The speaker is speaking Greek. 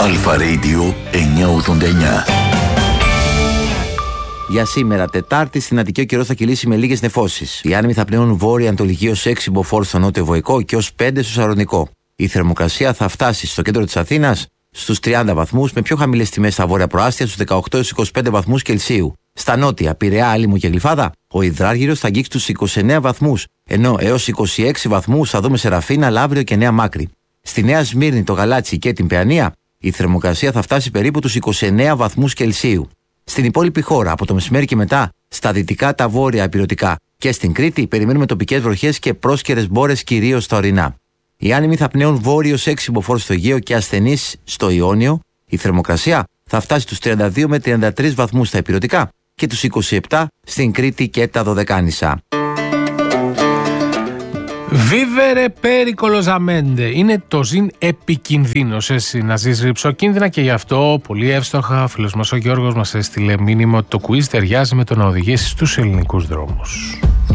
Αλφα Radio 989. Για σήμερα, Τετάρτη, στην Αττική ο καιρός θα κυλήσει με λίγες νεφώσεις. Οι άνεμοι θα πνέουν βόρεια-ανατολική ως 6 μποφόρ στο νότιο Βοϊκό και ως 5 στο Σαρονικό. Η θερμοκρασία θα φτάσει στο κέντρο της Αθήνας στους 30 βαθμούς, με πιο χαμηλές τιμές στα βόρεια προάστια στους 18-25 βαθμούς Κελσίου. Στα νότια, Πειραιά, Άλυμο και Γλυφάδα, ο υδράργυρος θα αγγίξει τους 29 βαθμούς, ενώ έως 26 βαθμούς θα δούμε σε Ραφίνα, Λαύριο και Νέα Μάκρη. Στη Νέα Σμύρνη, το Γαλάτσι και την Παιανία, η θερμοκρασία θα φτάσει περίπου τους 29 βαθμούς Κελσίου. Στην υπόλοιπη χώρα, από το μεσημέρι και μετά, στα δυτικά, τα βόρεια ηπειρωτικά και στην Κρήτη, περιμένουμε τοπικές βροχές και πρόσκαιρες μπόρες, κυρίως στα ορεινά. Οι άνεμοι θα πνέουν βόρειος 6 μποφόρ στο Αιγαίο και ασθενείς στο Ιόνιο. Η θερμοκρασία θα φτάσει τους 32 με 33 βαθμούς στα ηπειρωτικά και τους 27 στην Κρήτη και τα Δωδεκάνησα. Vivere pericolosamente. Είναι το ζήν επικινδύνος, εσύ να ζεις ρυψοκίνδυνα, και γι' αυτό πολύ εύστοχα ο φίλος μας ο Γιώργος μας έστειλε μήνυμα ότι το quiz ταιριάζει με το να οδηγήσει στους ελληνικούς δρόμους.